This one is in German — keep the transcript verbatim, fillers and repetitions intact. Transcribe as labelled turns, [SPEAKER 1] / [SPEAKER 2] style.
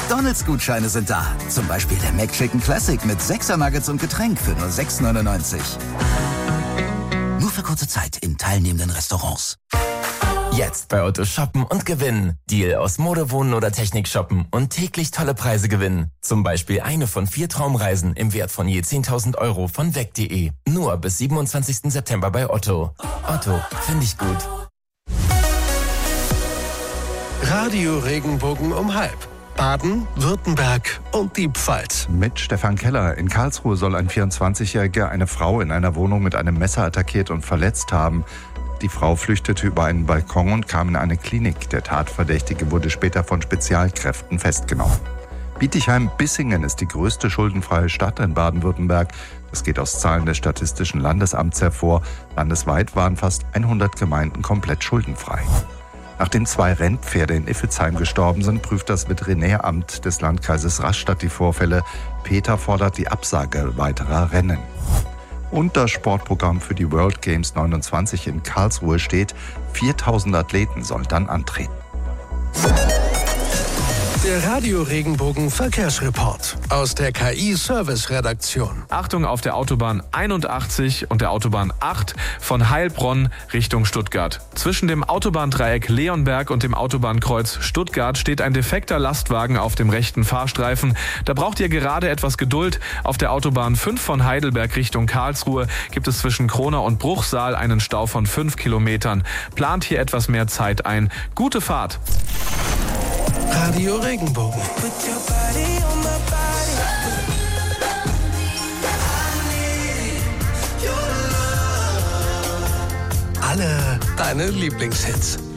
[SPEAKER 1] McDonald's-Gutscheine sind da. Zum Beispiel der McChicken Classic mit sechser Nuggets und Getränk für nur sechs neunundneunzig. Nur für kurze Zeit in teilnehmenden Restaurants.
[SPEAKER 2] Jetzt bei Otto shoppen und gewinnen. Deal aus Mode, Wohnen oder Technik shoppen und täglich tolle Preise gewinnen. Zum Beispiel eine von vier Traumreisen im Wert von je zehntausend Euro von weg punkt de. Nur bis siebenundzwanzigsten September bei Otto. Otto, finde ich gut.
[SPEAKER 3] Radio Regenbogen um halb. Baden, Württemberg und die Pfalz.
[SPEAKER 4] Mit Stefan Keller. In Karlsruhe soll ein vierundzwanzigjähriger eine Frau in einer Wohnung mit einem Messer attackiert und verletzt haben. Die Frau flüchtete über einen Balkon und kam in eine Klinik. Der Tatverdächtige wurde später von Spezialkräften festgenommen. Bietigheim-Bissingen ist die größte schuldenfreie Stadt in Baden-Württemberg. Das geht aus Zahlen des Statistischen Landesamts hervor. Landesweit waren fast hundert Gemeinden komplett schuldenfrei. Nachdem zwei Rennpferde in Iffelsheim gestorben sind, prüft das Veterinäramt des Landkreises Rastatt die Vorfälle. Peter fordert die Absage weiterer Rennen. Und das Sportprogramm für die World Games neunundzwanzig in Karlsruhe steht. viertausend Athleten sollen dann antreten.
[SPEAKER 3] Der Radio Regenbogen Verkehrsreport aus der K I-Service-Redaktion.
[SPEAKER 5] Achtung auf der Autobahn einundachtzig und der Autobahn acht von Heilbronn Richtung Stuttgart. Zwischen dem Autobahndreieck Leonberg und dem Autobahnkreuz Stuttgart steht ein defekter Lastwagen auf dem rechten Fahrstreifen. Da braucht ihr gerade etwas Geduld. Auf der Autobahn fünf von Heidelberg Richtung Karlsruhe gibt es zwischen Kronau und Bruchsal einen Stau von fünf Kilometern. Plant hier etwas mehr Zeit ein. Gute Fahrt!
[SPEAKER 3] Radio Regenbogen. Alle deine Lieblingshits.